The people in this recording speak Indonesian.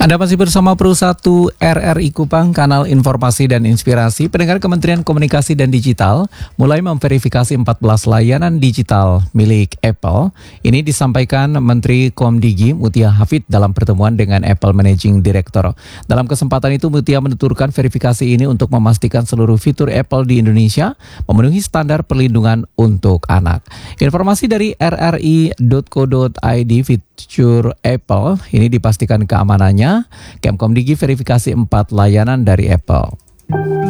Anda masih bersama Pro 1 RRI Kupang, kanal informasi dan inspirasi. Pendengar, Kementerian Komunikasi dan Digital mulai memverifikasi 14 layanan digital milik Apple. Ini disampaikan Menteri Komdigi Mutia Hafid dalam pertemuan dengan Apple Managing Director. Dalam kesempatan itu, Mutia menuturkan verifikasi ini untuk memastikan seluruh fitur Apple di Indonesia memenuhi standar perlindungan untuk anak. Informasi dari rri.co.id, fitur Apple ini dipastikan keamanannya. Kemkomdigi verifikasi 4 layanan dari Apple.